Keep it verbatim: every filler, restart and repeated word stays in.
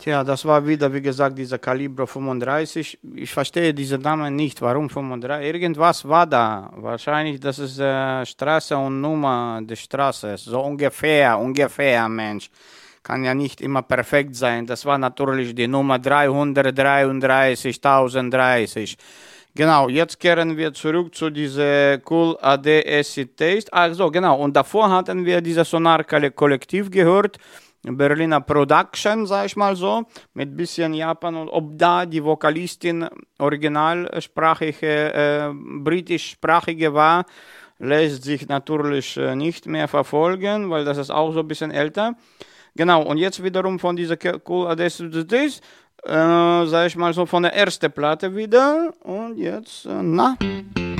Tja, das war wieder, wie gesagt, dieser Kaliber fünfunddreißig. Ich verstehe diese Name nicht. Warum fünfunddreißig? Irgendwas war da. Wahrscheinlich, das ist äh, Straße und Nummer des Straßes. So ungefähr, ungefähr, Mensch. Kann ja nicht immer perfekt sein. Das war natürlich die Nummer dreihundertdreiunddreißigtausenddreißig. Genau, jetzt kehren wir zurück zu dieser Cool A D Acid Taste. Also genau, und davor hatten wir dieses Sonar-Kollektiv gehört. Berliner Production, sag ich mal so, mit bisschen Japan, und ob da die Vokalistin originalsprachige, äh, britischsprachige war, lässt sich natürlich äh, nicht mehr verfolgen, weil das ist auch so ein bisschen älter. Genau, und jetzt wiederum von dieser Cool A D C D, äh, sag ich mal so, von der ersten Platte wieder, und jetzt, äh, na...